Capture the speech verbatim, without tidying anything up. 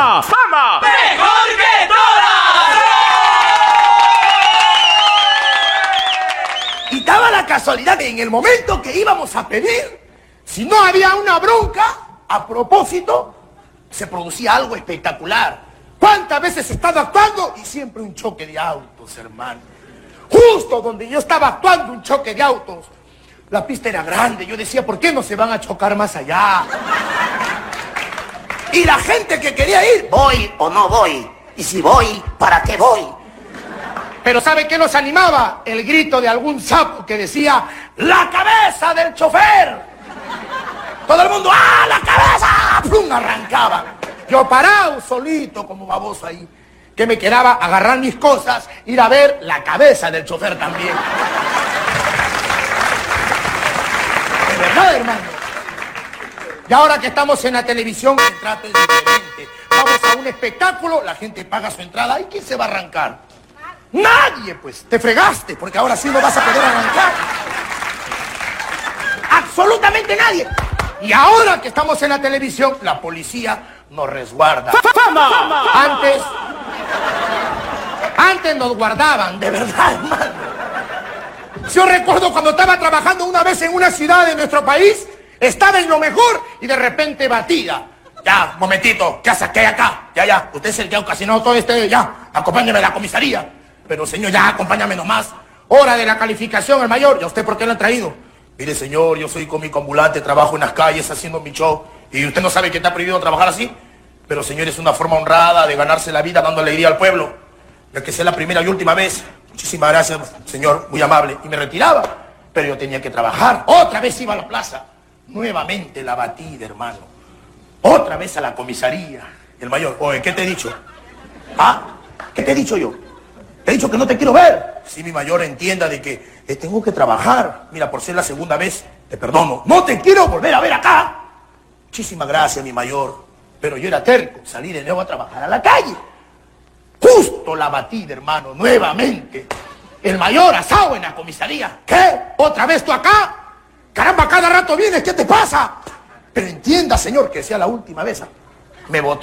¡Fama! ¡Fama! ¡Mejor que todas! Y daba la casualidad que en el momento que íbamos a pedir, si no había una bronca, a propósito, se producía algo espectacular. ¿Cuántas veces he estado actuando? Y siempre un choque de autos, hermano. Justo donde yo estaba actuando un choque de autos. La pista era grande. Yo decía, ¿por qué no se van a chocar más allá? Y la gente que quería ir, ¿Voy o no voy? Y si voy, ¿para qué voy? pero ¿sabe qué nos animaba? El grito de algún sapo que decía, ¡la cabeza del chofer! Todo el mundo, ¡ah, la cabeza! ¡Plum! Arrancaba. Yo parado solito como baboso ahí. Que me quedaba agarrar mis cosas, ir a ver la cabeza del chofer también. De verdad, hermano. Y ahora que estamos en la televisión, el trato es diferente. Vamos a un espectáculo, la gente paga su entrada. ¿Y quién se va a arrancar? Nadie, pues. Te fregaste, porque ahora sí no vas a poder arrancar. Absolutamente nadie. Y ahora que estamos en la televisión, la policía nos resguarda. ¡Fama! Antes, antes nos guardaban, de verdad, hermano. Yo recuerdo cuando estaba trabajando una vez en una ciudad de nuestro país, estaba en lo mejor y de repente batida. Ya, momentito, ¿qué hace? ¿Qué hay acá? Ya, ya, usted es el que ha ocasionado todo este, ya, acompáñeme a la comisaría. Pero señor, ya, acompáñame nomás. Hora de la calificación, el mayor. ¿Y a usted por qué lo han traído? Mire, señor, yo soy cómico ambulante, trabajo en las calles haciendo mi show. ¿Y usted no sabe que está prohibido trabajar así? Pero, señor, es una forma honrada de ganarse la vida dando alegría al pueblo. Ya que sea la primera y última vez. Muchísimas gracias, señor, muy amable. Y me retiraba. Pero yo tenía que trabajar. Otra vez iba a la plaza. Nuevamente la batida, hermano. Otra vez a la comisaría. El mayor, oye, ¿qué te he dicho? ¿Ah? ¿Qué te he dicho yo? Te he dicho que no te quiero ver. Si mi mayor entienda de que eh, tengo que trabajar. Mira, por ser la segunda vez, te perdono. No te quiero volver a ver acá. Muchísimas gracias, mi mayor. Pero yo era terco, salí de nuevo a trabajar a la calle. Justo la batida, hermano, nuevamente. El mayor asado en la comisaría. ¿Qué? ¿Otra vez tú acá? Caramba, cada rato vienes, ¿qué te pasa? Pero entienda, señor, que sea la última vez. Me botó.